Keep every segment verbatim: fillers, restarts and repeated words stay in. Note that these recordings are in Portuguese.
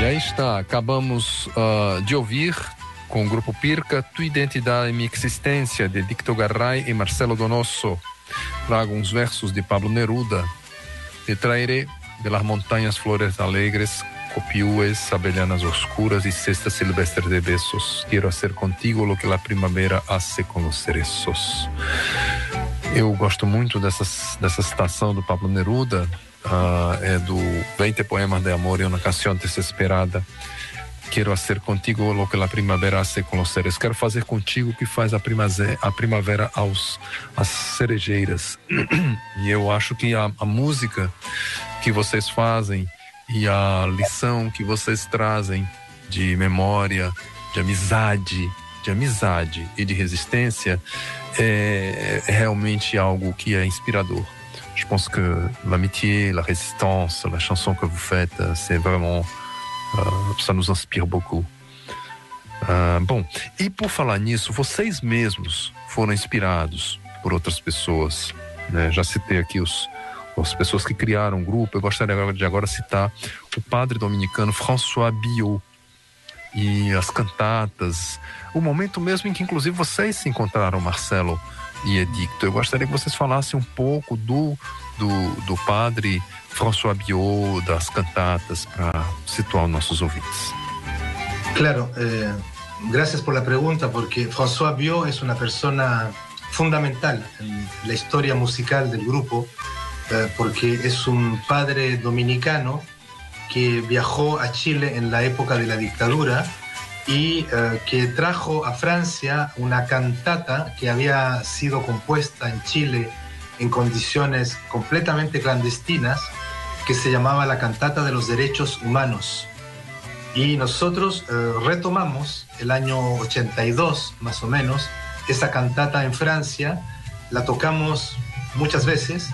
aí está, acabamos uh, de ouvir com o grupo Pirca Tu Identidade e Minha Existência, de Dicto Garay e Marcelo Donoso. Trago uns versos de Pablo Neruda. Te traeré de las montañas flores alegres, copiúes, avellanas oscuras y cestas silvestres de besos. Quiero hacer contigo lo que la primavera hace con los cerezos. Eu gosto muito dessa, dessa citação do Pablo Neruda, uh, é do veinte poemas de amor e uma canção desesperada. Quero fazer contigo lo que la primavera hace com los cerezos. Quero fazer contigo o que faz a primavera, a primavera aos as cerejeiras. E eu acho que a, a música que vocês fazem e a lição que vocês trazem de memória, de amizade, de amizade e de resistência é, é realmente algo que é inspirador. Je pense que l'amitié, la résistance, la chanson que vous faites, c'est vraiment, uh, ça nous inspire beaucoup. Uh, bom, e por falar nisso, vocês mesmos foram inspirados por outras pessoas, né? Já citei aqui os, as pessoas que criaram o grupo. Eu gostaria de agora citar o padre dominicano François Biot e as cantatas, o momento mesmo em que inclusive vocês se encontraram, Marcelo e Edicto. Eu gostaria que vocês falassem um pouco do, do, do padre François Biot, das cantatas, para situar os nossos ouvintes. Claro, eh, gracias por la pregunta, porque François Biot es una persona fundamental en la historia musical del grupo, eh, porque es un padre dominicano que viajó a Chile en la época de la dictadura y eh, que trajo a Francia una cantata que había sido compuesta en Chile en condiciones completamente clandestinas, que se llamaba la Cantata de los Derechos Humanos. Y nosotros eh, retomamos el año ochenta y dos, más o menos, esa cantata en Francia, la tocamos muchas veces,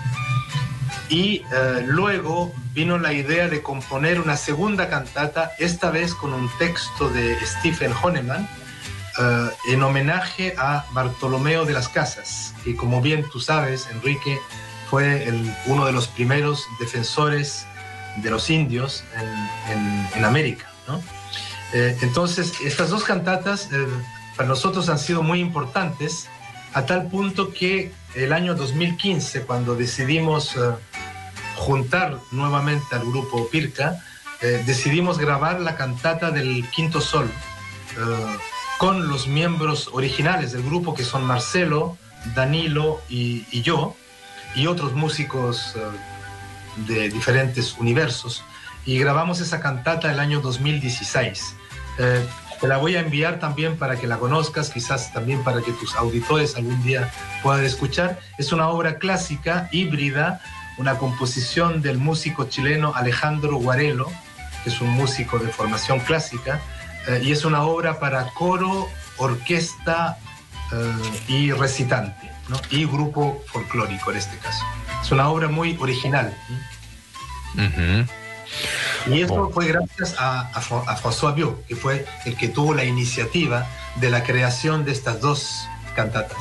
y eh, luego vino la idea de componer una segunda cantata, esta vez con un texto de Stephen Honeman, eh, en homenaje a Bartolomeo de las Casas, que, como bien tú sabes, Enrique, fue el, uno de los primeros defensores de los indios en, en, en América, ¿no? Eh, entonces, estas dos cantatas eh, para nosotros han sido muy importantes, a tal punto que el año dos mil quince, cuando decidimos eh, juntar nuevamente al grupo Pirca, eh, decidimos grabar la cantata del Quinto Sol eh, con los miembros originales del grupo, que son Marcelo, Danilo y, y yo, y otros músicos eh, de diferentes universos, y grabamos esa cantata el año dos mil dieciséis. Eh, te la voy a enviar también para que la conozcas, quizás también para que tus auditores algún día puedan escuchar. Es una obra clásica, híbrida, una composición del músico chileno Alejandro Guarelo, que es un músico de formación clásica, eh, y es una obra para coro, orquesta eh, y recitante, ¿no? Y grupo folclórico en este caso. Es una obra muy original. Uh-huh. Y esto Bon. fue gracias a, a, a François Biot, que fue el que tuvo la iniciativa de la creación de estas dos cantatas.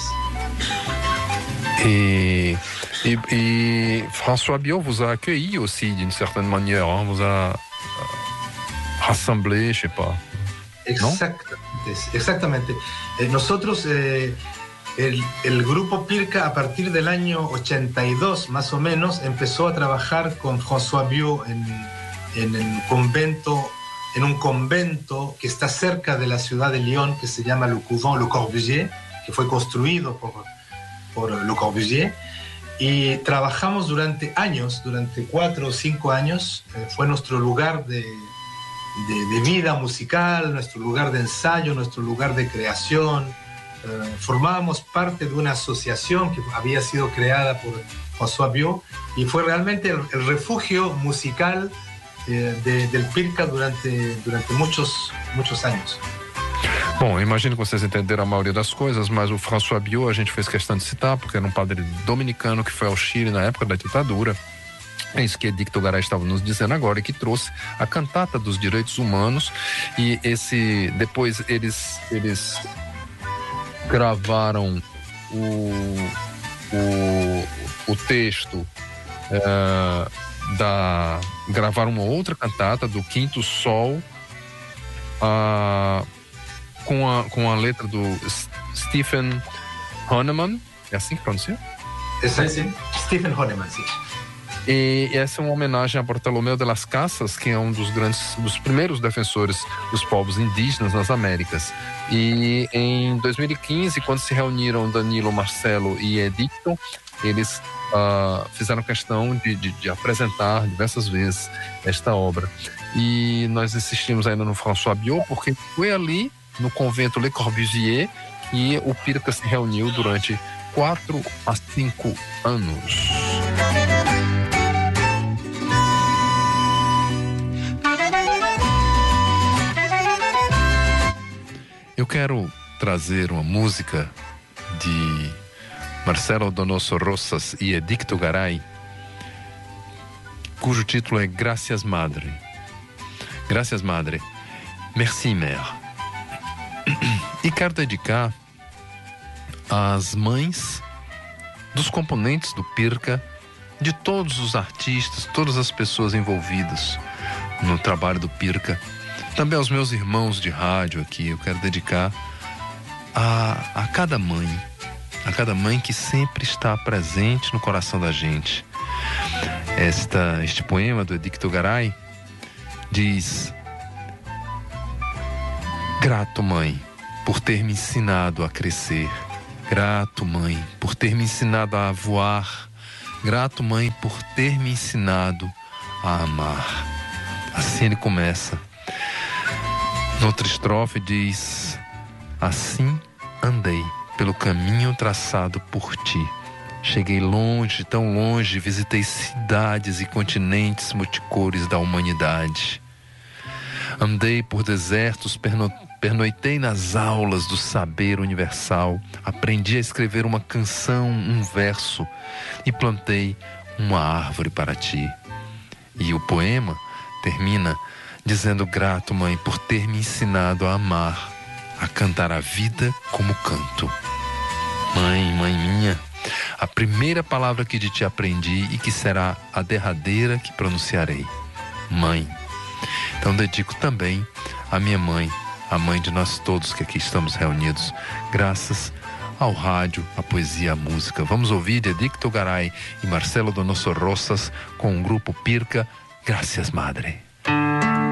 Et, et, et François Biot vous a accueilli aussi d'une certaine manière, hein, vous a euh, rassemblé, je sais pas. Exactamente, exactamente. Eh, nosotros, eh, el, el grupo Pirca, a partir del año ochenta y dos más o menos, empezó a trabajar con François Biot en, en el convento, en un convento que está cerca de la ciudad de Lyon, que se llama Le Couvent Le Corbusier, que fue construido por, por Le Corbusier, y trabajamos durante años, durante cuatro o cinco años. Eh, fue nuestro lugar de, de, de vida musical, nuestro lugar de ensayo, nuestro lugar de creación. Eh, formábamos parte de una asociación que había sido creada por François Biot, y fue realmente el, el refugio musical eh, de, del Pirca durante, durante muchos, muchos años. Bom, imagino que vocês entenderam a maioria das coisas, mas o François Biot a gente fez questão de citar, porque era um padre dominicano que foi ao Chile na época da ditadura. É isso que Edicto Garay estava nos dizendo agora, e que trouxe a cantata dos direitos humanos. E esse, depois eles, eles gravaram o, o, o texto uh, da... gravaram uma outra cantata do Quinto Sol uh, com, a, com a letra do Stephen Honeman, é assim que pronuncia? Esse, sim. Stephen Honeman, sim. E essa é uma homenagem a Bartolomeu de las Casas, que é um dos grandes, dos primeiros defensores dos povos indígenas nas Américas. E em dois mil e quinze, quando se reuniram Danilo, Marcelo e Edicto, eles uh, fizeram questão de, de, de apresentar diversas vezes esta obra. E nós insistimos ainda no François Biot, porque foi ali, no convento Le Corbusier, que o Pirca se reuniu durante quatro a cinco anos. Eu quero trazer uma música de Marcelo Donoso Rosas e Edicto Garay, cujo título é Gracias Madre. Gracias Madre, Merci Mère. E quero dedicar às mães dos componentes do Pirca, de todos os artistas, todas as pessoas envolvidas no trabalho do Pirca. Também aos meus irmãos de rádio aqui, eu quero dedicar a, a cada mãe, a cada mãe que sempre está presente no coração da gente. Esta, este poema do Edicto Garay diz: grato, mãe, por ter me ensinado a crescer. Grato, mãe, por ter me ensinado a voar. Grato, mãe, por ter me ensinado a amar. Assim ele começa. Noutra estrofe diz: assim andei pelo caminho traçado por ti. Cheguei longe, tão longe, visitei cidades e continentes multicores da humanidade. Andei por desertos, perno, pernoitei nas aulas do saber universal, aprendi a escrever uma canção, um verso, e plantei uma árvore para ti. E o poema termina dizendo: grato, mãe, por ter me ensinado a amar, a cantar a vida como canto. Mãe, mãe minha, a primeira palavra que de ti aprendi e que será a derradeira que pronunciarei: mãe. Então dedico também à minha mãe, a mãe de nós todos que aqui estamos reunidos, graças ao rádio, à poesia, à música. Vamos ouvir de Edicto Garay e Marcelo Donoso Rosas com o grupo Pirca, Gracias Madre.